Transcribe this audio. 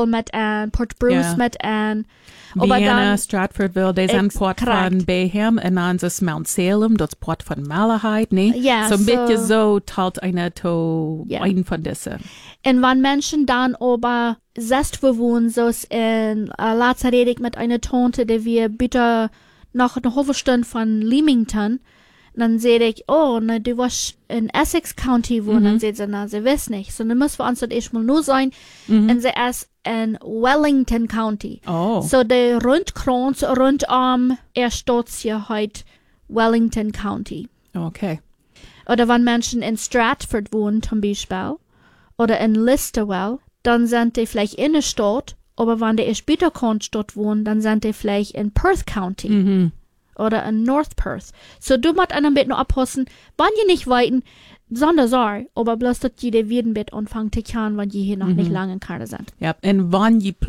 Liverpool mit an, Port Bruce mit an. Aber Vienna, Stratfordville, die sind Port von Bayham und dann ist Mount Salem, das Port von Malahide, ne? Ja, so ein bisschen so teilt eine ein von diesen. Und wenn Menschen dann aber selbst wohnen, so in Lazaredig mit einer Tante, die wir bitte noch eine halbe Stunde von Leamington, dann sehe ich, oh, ne, du warst in Essex County wohnen, dann sagt sie, na, sie wissen nicht. So, dann müssen wir uns das erstmal nur sein, und sie ist in Wellington County. Oh. So, der Rundkreuz rundum, steht hier heute Wellington County. Okay. Oder wenn Menschen in Stratford wohnen, zum Beispiel, oder in Listowel, dann sind die vielleicht in der Stadt, aber wenn die später dort wohnen, dann sind die vielleicht in Perth County. Oder in North Perth. So, du musst einen bisschen abpassen, wenn ihr nicht weiten, Sondersar, aber bloß, dass die werden mit anfangen zu kennen, wenn die hier noch nicht lange in Karte sind. Ja, und wenn ihr